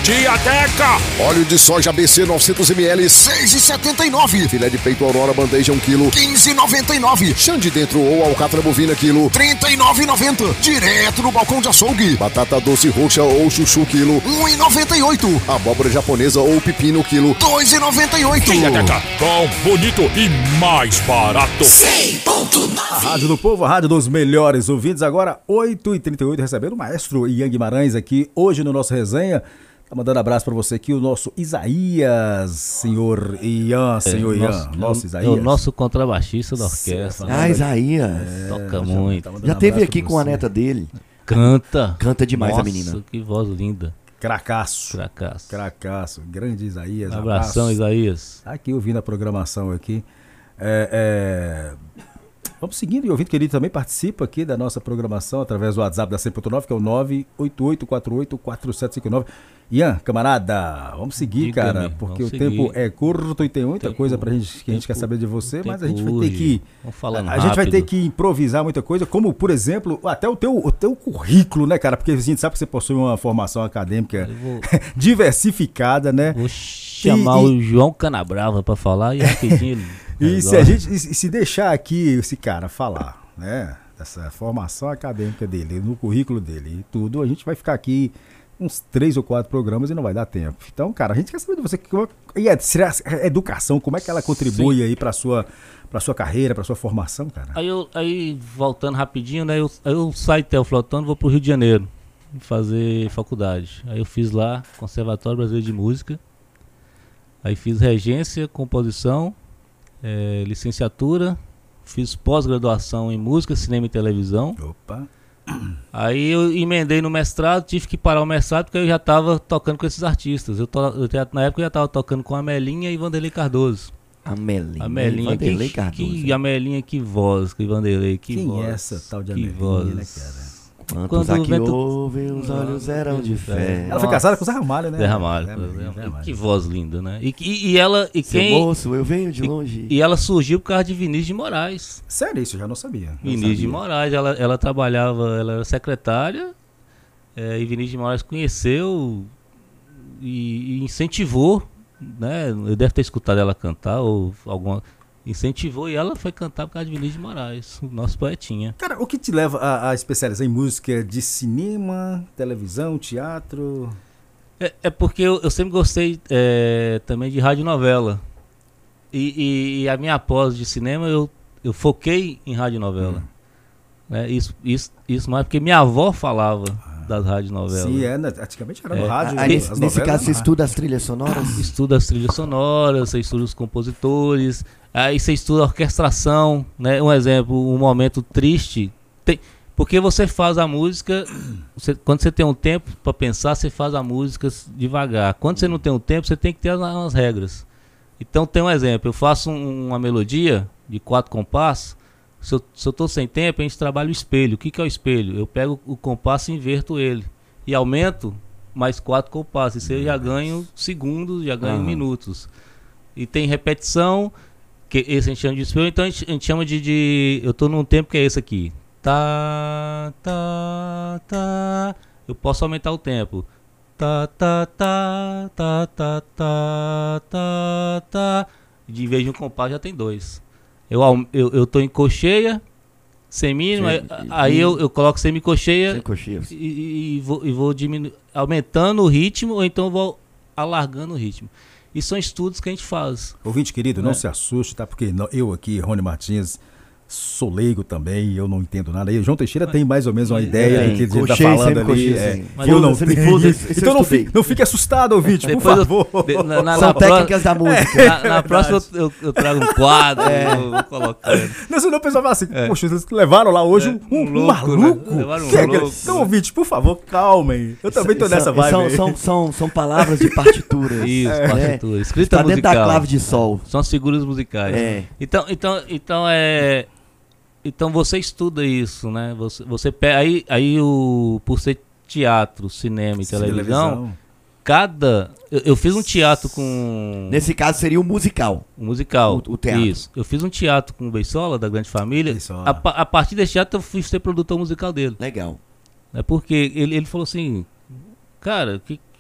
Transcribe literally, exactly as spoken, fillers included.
Tia Teca! Óleo de soja B C novecentos mililitros, seis e setenta e nove. Filé de peito Aurora bandeja um quilo, quinze e noventa e nove. Chã de dentro ou alcatra bovina quilo, trinta e nove e noventa. Direto no balcão de açougue. Batata doce roxa ou chuchu quilo, um e noventa e oito. Abóbora japonesa ou pepino quilo, dois e noventa e oito. Tia Teca, bom, bonito e mais barato. cem ponto nove. A Rádio do Povo, a rádio dos melhores ouvintes. Agora oito e trinta e oito, recebendo o maestro Ian Guimarães aqui hoje no nosso resenha. Tá mandando abraço pra você aqui, o nosso Isaías, senhor Ian, senhor é, Ian, nosso, nosso Isaías. É o nosso contrabaixista da orquestra. Ah, Isaías. É, Toca muito. Já, já teve aqui com a neta dele. Canta. Canta demais. Nossa, a menina. Nossa, que voz linda. Cracaço. Cracaço. Cracaço. Grande Isaías. Um abração, Isaías. Tá aqui ouvindo a programação aqui. É... é... Vamos seguindo, e o ouvinte querido também participa aqui da nossa programação através do WhatsApp da cem ponto nove, que é o nove oito oito quatro oito quatro sete cinco nove. Ian, camarada, vamos seguir, Diga cara, porque o seguir. tempo é curto e tem muita tempo, coisa pra gente, que tempo, a gente quer saber de você, mas a gente vai ter que a, a gente vai ter que improvisar muita coisa, como, por exemplo, até o teu, o teu currículo, né, cara, porque a gente sabe que você possui uma formação acadêmica vou... diversificada, né? Vou chamar e, o João Canabrava pra falar e rapidinho ele... E se a gente e se deixar aqui esse cara falar, né, dessa formação acadêmica dele, no currículo dele e tudo, a gente vai ficar aqui uns três ou quatro programas e não vai dar tempo. Então, cara, a gente quer saber de você, e a, a educação, como é que ela contribui Sim. aí pra sua, pra sua carreira, pra sua formação, cara? Aí, eu, aí voltando rapidinho, né, eu, eu saio de Teoflotano e vou pro Rio de Janeiro fazer faculdade. Aí eu fiz lá, Conservatório Brasileiro de Música, aí fiz regência, composição, É, licenciatura, fiz pós-graduação em música, cinema e televisão. Opa. Aí eu emendei no mestrado, tive que parar o mestrado porque eu já estava tocando com esses artistas. Eu, to, eu na época eu já estava tocando com a Amelinha e Vanderlei Cardoso. Amelinha, Amelinha Vanderlei que, Cardoso. Que, Amelinha, que voz, que Vanderlei, que Quem voz. Quem é essa tal de Amelinha, Amelinha, né, cara? Quantos aqui vento... ouvem, os olhos eram de fé. Ela foi casada com o Zé Ramalho, né? Zé Ramalho. É, Zé Ramalho. Que voz linda, né? E, e, e ela... E Seu quem... moço, eu venho de longe. E, e ela surgiu por causa de Vinícius de Moraes. Sério, isso eu já não sabia. Não Vinícius sabia. de Moraes, ela, ela trabalhava, ela era secretária, é, e Vinícius de Moraes conheceu e, e incentivou, né? Eu deve ter escutado ela cantar ou alguma... Incentivou e ela foi cantar por causa de Vinícius de Moraes, o nosso poetinha. Cara, o que te leva a, a especializar em música de cinema, televisão, teatro? É, é porque eu, eu sempre gostei é, também de radionovela. E, e, e a minha pós de cinema eu, eu foquei em radionovela. Hum. É, isso, isso, isso mais porque minha avó falava das radionovelas. Sim, é, antigamente era é. no rádio. Ah, nesse nesse caso você estuda as trilhas sonoras? Estuda as trilhas sonoras, você estuda os compositores, aí você estuda a orquestração, né? Um exemplo, um momento triste, tem, porque você faz a música, você, quando você tem um tempo para pensar, você faz a música devagar. Quando você não tem um tempo, você tem que ter as, as regras. Então tem um exemplo, eu faço um, uma melodia de quatro compassos. Se eu, se eu tô sem tempo, a gente trabalha o espelho. O que, que é o espelho? Eu pego o compasso e inverto ele. E aumento mais quatro compassos. Isso eu já ganho segundos, já ganho uhum. minutos. E tem repetição, que esse a gente chama de espelho. Então a gente, a gente chama de, de... Eu tô num tempo que é esse aqui. Tá, tá, tá. Eu posso aumentar o tempo. Tá, tá, tá, tá, tá, tá, tá, tá. De vez de um compasso já tem dois. Eu, eu, eu tô em cocheia, semínima, aí, aí eu, eu coloco semicocheia e, e, e vou, e vou diminu- aumentando o ritmo, ou então vou alargando o ritmo. E são estudos que a gente faz. Ouvinte querido, não é. se assuste, tá? Porque eu aqui, Rony Martins, sou leigo também, eu não entendo nada. E o João Teixeira tem mais ou menos uma ideia é, do que ele está falando ali. Coxei, é, mas eu não tenho. Então não fique, não fique assustado, ouvinte, por favor. Eu, de, na, na, São na técnicas pro... da música. É, na, na próxima eu, eu, eu trago um quadro, é. eu vou colocar. Não, senão o pessoal fala assim, é. poxa, vocês levaram lá hoje é. um, um, um maluco. Né? Levaram um que louco. É? Então, ouvinte, por favor, calmem. Eu também tô nessa vibe. São, são, são, são palavras de partitura. Isso, é. partitura. Escrita tá musical. Dentro da clave de sol. São as figuras musicais. É. Então, então, então é... Então você estuda isso, né? Você, você pega, aí, aí o, por ser teatro, cinema e televisão, televisão, cada... Eu, eu fiz um teatro com... Nesse caso seria o musical. O musical, o, o teatro. Isso. Eu fiz um teatro com o Beisola, da Grande Família. A, a partir desse teatro eu fui ser produtor musical dele. Legal. É porque ele, ele falou assim, cara, o que,